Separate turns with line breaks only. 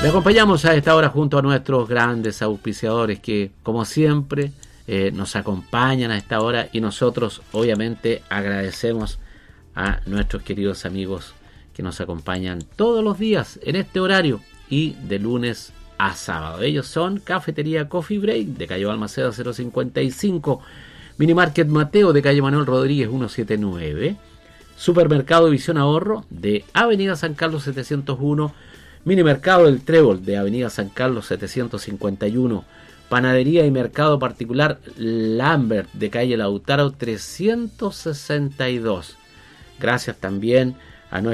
Le acompañamos a esta hora junto a nuestros grandes auspiciadores que, como siempre, nos acompañan a esta hora, y nosotros obviamente agradecemos a nuestros queridos amigos que nos acompañan todos los días en este horario y de lunes a sábado. Ellos son Cafetería Coffee Break de calle Balmaceda 055, Minimarket Mateo de calle Manuel Rodríguez 179, Supermercado Visión Ahorro de Avenida San Carlos 701, Minimercado El Trébol de Avenida San Carlos 751, Panadería y Mercado Particular Lambert de calle Lautaro 362. Gracias también